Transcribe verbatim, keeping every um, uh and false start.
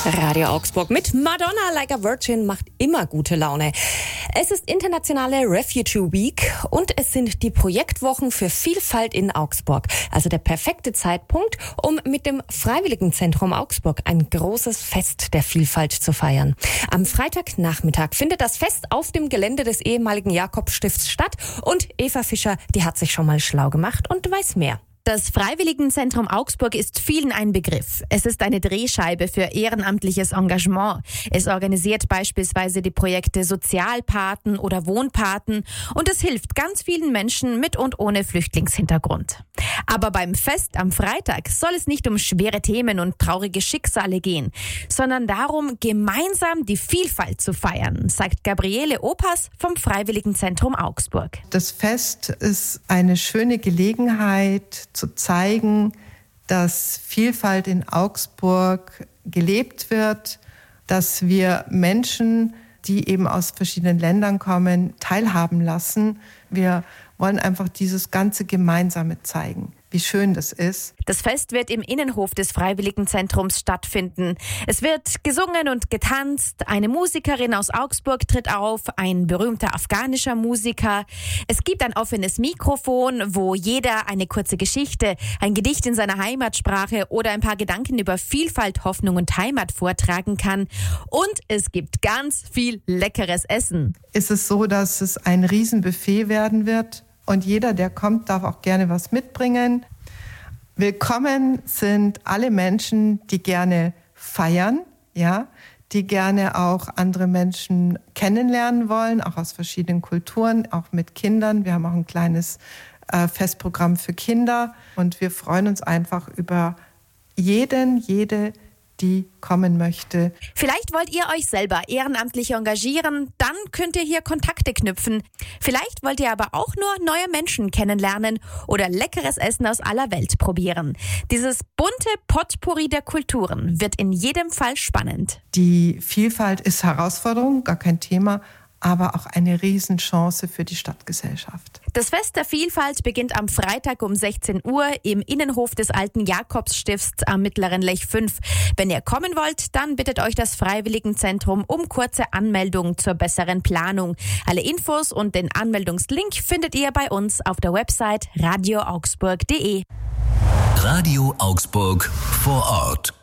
Radio Augsburg mit Madonna Like a Virgin macht immer gute Laune. Es ist internationale Refugee Week und es sind die Projektwochen für Vielfalt in Augsburg. Also der perfekte Zeitpunkt, um mit dem Freiwilligenzentrum Augsburg ein großes Fest der Vielfalt zu feiern. Am Freitagnachmittag findet das Fest auf dem Gelände des ehemaligen Jakobsstifts statt und Eva Fischer, die hat sich schon mal schlau gemacht und weiß mehr. Das Freiwilligenzentrum Augsburg ist vielen ein Begriff. Es ist eine Drehscheibe für ehrenamtliches Engagement. Es organisiert beispielsweise die Projekte Sozialpaten oder Wohnpaten und es hilft ganz vielen Menschen mit und ohne Flüchtlingshintergrund. Aber beim Fest am Freitag soll es nicht um schwere Themen und traurige Schicksale gehen, sondern darum, gemeinsam die Vielfalt zu feiern, sagt Gabriele Opas vom Freiwilligenzentrum Augsburg. Das Fest ist eine schöne Gelegenheit, zu zeigen, dass Vielfalt in Augsburg gelebt wird, dass wir Menschen, die eben aus verschiedenen Ländern kommen, teilhaben lassen. Wir wollen einfach dieses ganze Gemeinsame zeigen, wie schön das ist. Das Fest wird im Innenhof des Freiwilligenzentrums stattfinden. Es wird gesungen und getanzt. Eine Musikerin aus Augsburg tritt auf, ein berühmter afghanischer Musiker. Es gibt ein offenes Mikrofon, wo jeder eine kurze Geschichte, ein Gedicht in seiner Heimatsprache oder ein paar Gedanken über Vielfalt, Hoffnung und Heimat vortragen kann. Und es gibt ganz viel leckeres Essen. Es ist so, dass es ein Riesenbuffet werden wird. Und jeder, der kommt, darf auch gerne was mitbringen. Willkommen sind alle Menschen, die gerne feiern, ja, die gerne auch andere Menschen kennenlernen wollen, auch aus verschiedenen Kulturen, auch mit Kindern. Wir haben auch ein kleines äh, Festprogramm für Kinder und wir freuen uns einfach über jeden, jede, die kommen möchte. Vielleicht wollt ihr euch selber ehrenamtlich engagieren, dann könnt ihr hier Kontakte knüpfen. Vielleicht wollt ihr aber auch nur neue Menschen kennenlernen oder leckeres Essen aus aller Welt probieren. Dieses bunte Potpourri der Kulturen wird in jedem Fall spannend. Die Vielfalt ist Herausforderung, gar kein Thema, aber auch eine Riesenchance für die Stadtgesellschaft. Das Fest der Vielfalt beginnt am Freitag um sechzehn Uhr im Innenhof des alten Jakobsstifts am Mittleren Lech fünf. Wenn ihr kommen wollt, dann bittet euch das Freiwilligenzentrum um kurze Anmeldung zur besseren Planung. Alle Infos und den Anmeldungslink findet ihr bei uns auf der Website radio augsburg punkt de. Radio Augsburg vor Ort.